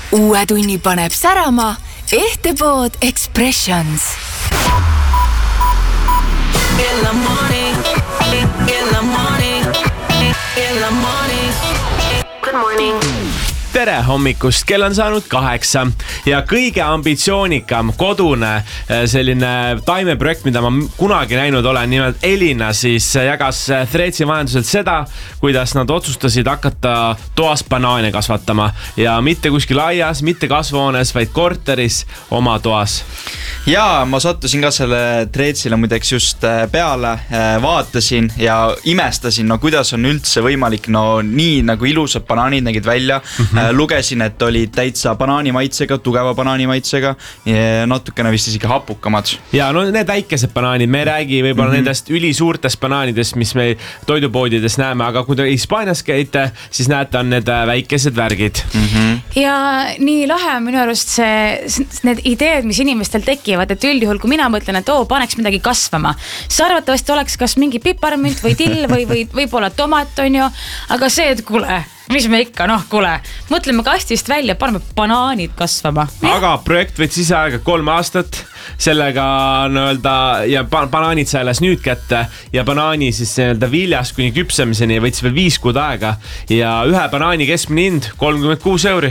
Uue tunni paneb särama Ehtepood Expressions. In the morning, in the morning, in the morning. Good morning. Tere hommikust, kell on saanud 8 ja kõige ambitsioonikam kodune selline taimeprojekt, mida ma kunagi näinud olen, nimelt Elina siis jagas Threadsi vahenduselt seda, kuidas nad otsustasid hakata toas banaane kasvatama ja mitte kuskil aias, mitte kasvuhoones, vaid korteris oma toas. Ja ma sattusin ka selle Threadsile muideks just peale, vaatasin ja imestasin, no kuidas on üldse võimalik, no nii nagu ilusad banaanid nägid välja. Lugesin, et olid täitsa banaanimaitsega, tugeva banaanimaitsega ja natukene vist isegi hapukamad. Ja no need väikesed banaanid, me ei räägi võib-olla nendest ülisuurtest banaanidest, mis me toidupoodides näeme, aga kui te Hispaanias käite, siis näete on need väikesed värgid. Ja nii lahe on minu arust need ideed, mis inimestel tekivad, et üldjuhul, kui mina mõtlen, et paneks midagi kasvama, siis arvatavasti oleks kas mingi piparmünt või till või võib-olla tomat on ju, aga see, et kuule, mis me ikka, kuule, mõtleme kastist välja, paneme banaanid kasvama. Aga projekt võttis ise aega 3 aastat, sellega öelda, ja banaanid sai alles nüüd kätte ja banaani siis viljas kuni küpsemiseni võttis veel 5 kuud aega ja ühe banaani keskmine hind 36 €.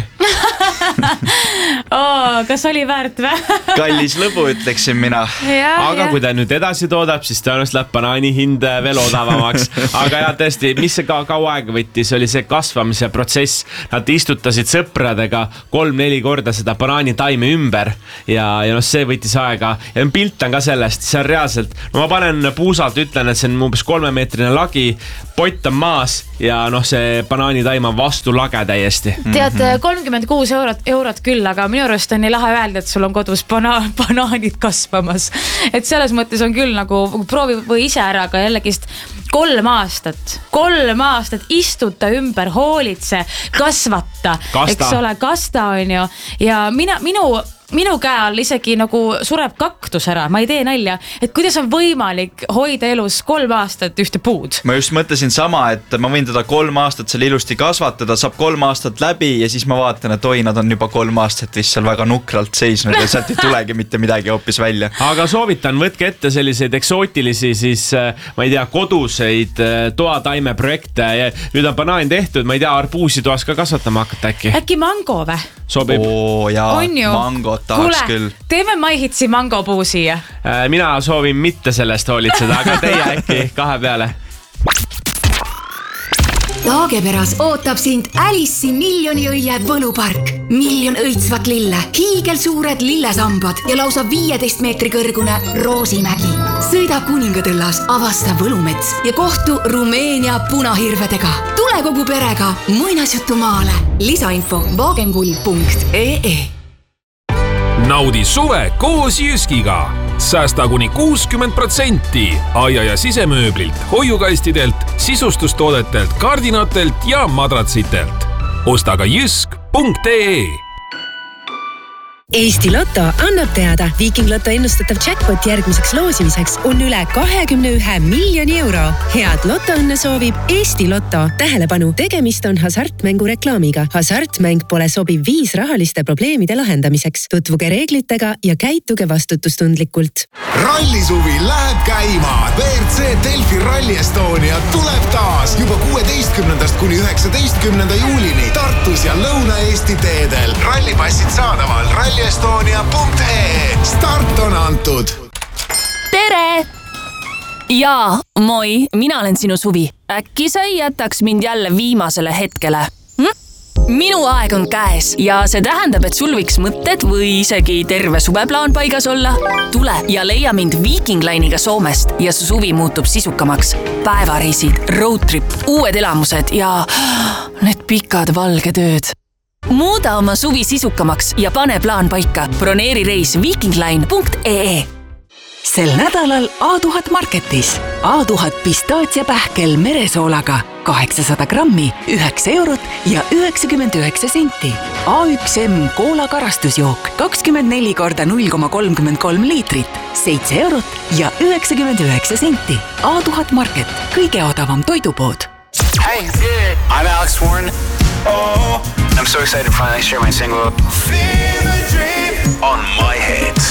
Kas oli väärt või? Kallis lõbu, ütleksin mina. Aga kui ta nüüd edasi toodab, siis tõenäoliselt läheb banaani hind veel odavamaks. Aga ja tõesti, mis see kaua aega võttis, oli see kasvamise protsess. Nad istutasid sõpradega 3-4 korda seda banaani taime ümber ja see võttis aega. Ja pilt on ka sellest, see on reaalselt, ma panen puusalt, ütlen, et see on umbes 3-meetrine lagi, pott on maas ja see banaani taim on vastu lage täiesti. Tead, 36 eurot küll, aga minu arust on nii lahe öelda, et sul on kodus banaanid kasvamas. Et selles mõttes on küll nagu proovi või ise ära, aga jällegist 3 aastat istuta ümber, hoolitse, kasvata. Eks ole, kasta on ju. Ja minu käe all isegi nagu sureb kaktus ära, ma ei tee nalja, et kuidas on võimalik hoida elus 3 aastat ühte puud. Ma just mõtlesin sama, et ma võin teda 3 aastat seal ilusti kasvatada, saab 3 aastat läbi ja siis ma vaatan, et nad on juba 3 aastat vist seal väga nukralt seisnud ja sealt ei tulegi mitte midagi hoopis välja. Aga soovitan, võtke ette selliseid eksootilisi siis, ma ei tea, koduseid toataime projekte ja nüüd on banaan tehtud, ma ei tea, arbuusi toas ka kasvatama hakata äkki. Äkki mango või? Sobib. Mangot tahaks küll. Teeme maihitsi mangopuu siia. Mina soovin mitte sellest hoolitseda, aga teie äkki 2 peale. Taageperas ootab sind Alice'i miljoni õie võlupark. 1 000 000 õitsvat lille, hiigelsuured lillesambad ja lausa 15 meetri kõrgune Roosimägi. Sõida kuningatõllas, avasta võlumets ja kohtu Rumeenia punahirvedega. Tule kogu perega muinasjutumaale. Lisainfo wagenkull.ee. Naudi suve koos Jyskiga. Säästa kuni 60% aia- ja sisemööblilt, hoiukastidelt, sisustustoodetelt, kardinatelt ja madratsitelt. Osta ka jysk.ee. Eesti Lotto annab teada, Viking Lotto ennustatav jackpot järgmiseks loosimiseks on üle 21 miljoni euro. Head lotoõnne soovib Eesti Lotto. Tähelepanu, tegemist on hasartmängu reklaamiga. Hasartmäng pole sobiv viis rahaliste probleemide lahendamiseks. Tutvuge reeglitega ja käituge vastutustundlikult. Rallisuvi läheb käima. WRC Delfi Rally Estonia tuleb taas juba 16. kuni 19. juulini Tartus ja Lõuna-Eesti teedel. Rallipassid saadaval ralliestonia.ee. Start on antud. Tere! Jaa, moi, mina olen sinu Suvi. Äkki sa ei jätaks mind jälle viimasele hetkele? Minu aeg on käes ja see tähendab, et sul võiks mõtted või isegi terve suveplaan paigas olla. Tule ja leia mind Viking Line'iga Soomest ja su suvi muutub sisukamaks. Päevareisid, roadtrip, uued elamused ja need pikad valged ööd. Muuda oma suvi sisukamaks ja pane plaan paika. Broneeri reis vikingline.ee. Sel nädalal A1000 Marketis. A1000 pistaatsiapähkel meresoolaga 800 grammi, 9 eurot ja 99 senti. A1M koola karastusjook 24 korda 0,33 liitrit, 7 eurot ja 99 senti. A1000 Market, kõige odavam toidupood. Hey, I'm Alex Warren. I'm so excited to finally share my single Feel the Dream on